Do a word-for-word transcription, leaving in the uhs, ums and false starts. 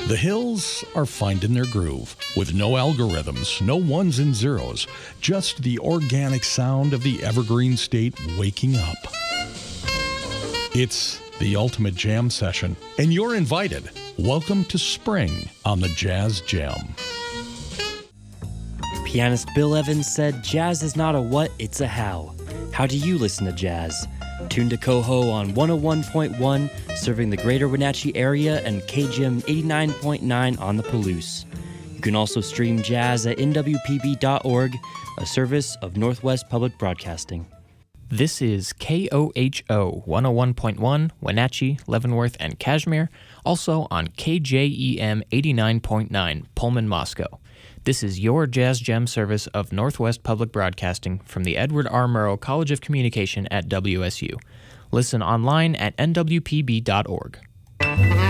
The hills are finding their groove, with no algorithms, no ones and zeros, just the organic sound of the evergreen state waking up. It's the ultimate jam session, and you're invited. Welcome to spring on the Jazz Jam. Pianist Bill Evans said, "Jazz is not a what, it's a how." How do you listen to jazz? Tune to Coho on one oh one point one, serving the greater Wenatchee area, and K G M eighty-nine point nine on the Palouse. You can also stream jazz at N W P B dot org, a service of Northwest Public Broadcasting. This is K O H O one oh one point one, Wenatchee, Leavenworth, and Kashmir, also on K J E M eighty-nine point nine, Pullman, Moscow. This is your Jazz Gem service of Northwest Public Broadcasting from the Edward R. Murrow College of Communication at W S U. Listen online at N W P B dot org.